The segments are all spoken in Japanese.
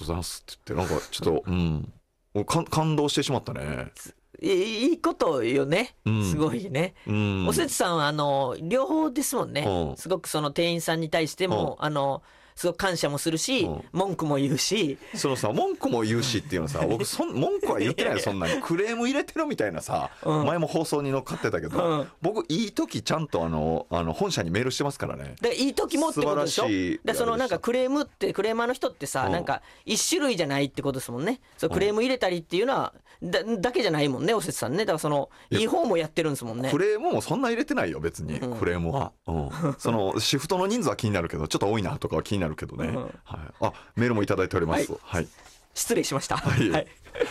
ざいますって言って、なんかちょっと、もう感動してしまったね。 いいことよね。すごいね。おせつさんは、両方ですもんね。すごくその店員さんに対しても、すごく感謝もするし、文句も言うし。 そのさ、文句も言うしっていうのさ、僕文句は言ってないよ、そんなに。クレーム入れてるみたいなさ、前も放送に乗っかってたけど、僕、いい時ちゃんと本社にメールしてますからね。 だからいい時もってことでしょ。 素晴らしい。 だそのなんかクレーマーの人ってさ、なんか一種類じゃないってことですもんね。そうクレーム入れたりっていうのは、だけじゃないもんね、おせつさんね。だからその、いい方もやってるんですもんね。 クレームもそんな入れてないよ、別に。クレームは。その、シフトの人数は気になるけど、ちょっと多いなとかは気になるけどね。はい。あ、メールもいただいております。はい。 失礼しました。はい。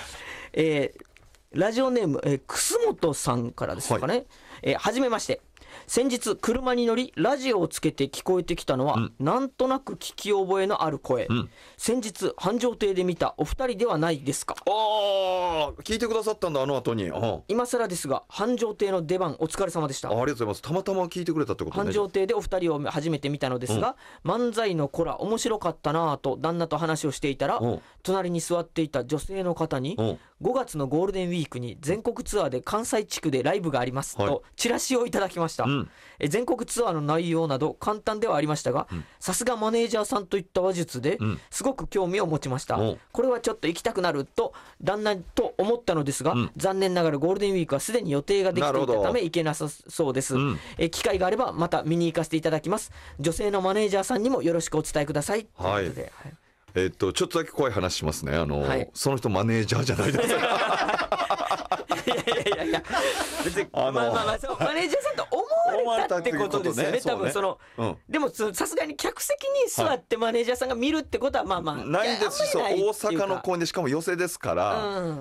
ラジオネーム、楠本さんからですかね。はじめまして。先日車に乗りラジオをつけて聞こえてきたのは、なんとなく聞き覚えのある声、先日繁盛亭で見たお二人ではないですか。 聞いてくださったんだ、あの後に。 今更ですが繁盛亭の出番お疲れ様でした。 ありがとうございます。たまたま聞いてくれたってことね。 繁盛亭でお二人を初めて見たのですが、漫才の子ら面白かったなぁと旦那と話をしていたら、隣に座っていた女性の方に、5月のゴールデンウィークに全国ツアーで関西地区でライブがありますとチラシをいただきました。全国ツアーの内容など簡単ではありましたが、さすがマネージャーさんといった話術ですごく興味を持ちました。これはちょっと行きたくなると旦那と思ったのですが、残念ながらゴールデンウィークはすでに予定ができていたため行けなさそうです。機会があればまた見に行かせていただきます。女性のマネージャーさんにもよろしくお伝えください。 はい。ちょっとだけ怖い話しますね。その人マネージャーじゃないですか。 いや別にマネージャーさんと思われたってことですよね。多分その、でもさすがに客席に座ってマネージャーさんが見るってことはないですし、大阪の公演でしかも寄席ですから、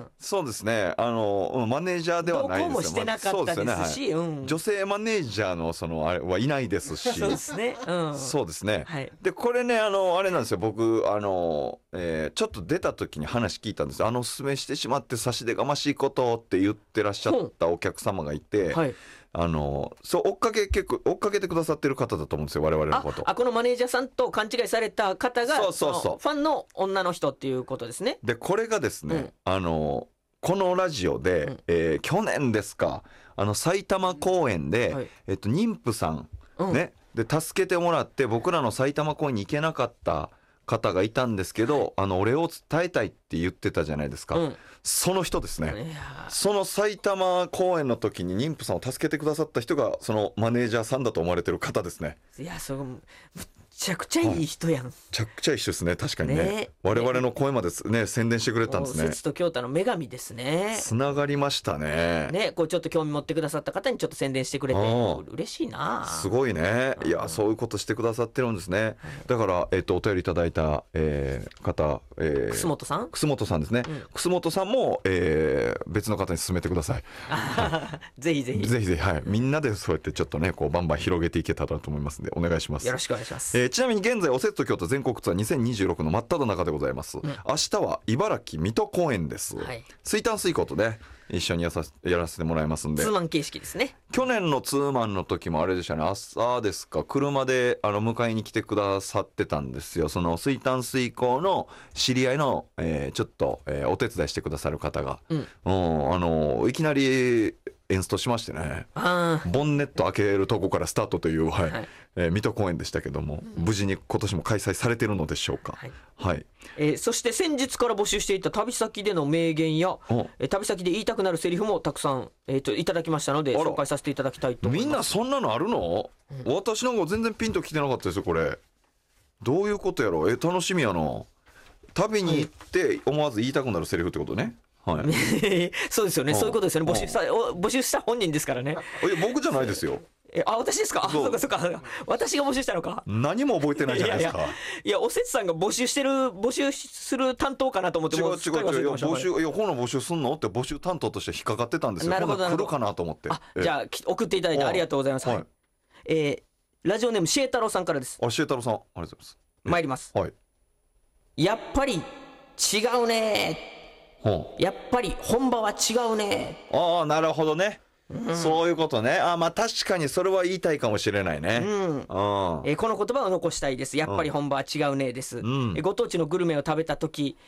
そうですね。マネージャーではないですよ。 どこもしてなかったですし、 女性マネージャーのあれはいないですし、 そうですね。 そうですね。でこれねあれなんですよ。僕ちょっと出た時に話聞いたんですよ。おすすめしてしまって差し出がましいことって言ってらっしゃったお客様がいて、そう追っかけてくださってる方だと思うんですよ、我々のこと。 このマネージャーさんと勘違いされた方が、ファンの女の人っていうことですね。 でこれがですね、このラジオで、去年ですか、埼玉公演で、妊婦さん、ね、で助けてもらって僕らの埼玉公演に行けなかった方がいたんですけど、お礼を伝えたいって言ってたじゃないですか。その人ですね。その埼玉公演の時に妊婦さんを助けてくださった人がそのマネージャーさんだと思われてる方ですね。 いや、むちゃくちゃいい人やん。 むちゃくちゃいい人ですね。確かにね。我々の声までね、宣伝してくれたんですね。 節と京太の女神ですね。 つながりましたね。 ね、ちょっと興味持ってくださった方にちょっと宣伝してくれて、嬉しいな。 すごいね。いや、そういうことしてくださってるんですね。だから、お便りいただいた、方、 楠本さんですね。楠本さんも、別の方に勧めてください。 ぜひぜひ。 ぜひぜひ、はい。みんなでそうやってちょっとね、バンバン広げていけたらと思いますんで、お願いします。 よろしくお願いします。 ちなみに現在おせっと京都全国ツアー2026の真っ只中でございます。明日は茨城水戸公演です。水炭水耕とね一緒にやらせてもらいますんで。 ツーマン形式ですね。 去年のツーマンの時もあれでしたね。朝ですか、車で迎えに来てくださってたんですよ。その水炭水耕の知り合いの、ちょっと、お手伝いしてくださる方が、いきなり演出しましてね、ボンネット開けるとこからスタートという、水戸公演でしたけども、無事に今年も開催されてるのでしょうか。 そして先日から募集していた旅先での名言や、旅先で言いたくなるセリフもたくさん、いただきましたので紹介させていただきたいと思います。 みんなそんなのあるの？私なんか全然ピンときてなかったですよ。これどういうことやろ。楽しみやな。旅に行って思わず言いたくなるセリフってことね。 そうですよね。そういうことですよね。募集した本人ですからね。 僕じすですよ。 私ですか。そうかそうか。私が募集したのか。 何も覚えてないじゃないですか。 いやおせつさんが募集する担当かなと思って。 違うこの募集すんのって募集担当として引っかかってたんですよ。 なるほど。 来るかなと思って。 じゃあ送っていただいてありがとうございます。ラジオネームシエ太郎さんからです。 シエ太郎さん、ありがとうございます。 参ります。やっぱり違うね。やっぱり本場は違うね。 なるほどね。そういうことね。確かにそれは言いたいかもしれないね。 この言葉を残したいです。やっぱり本場は違うねです。ご当地のグルメを食べた時、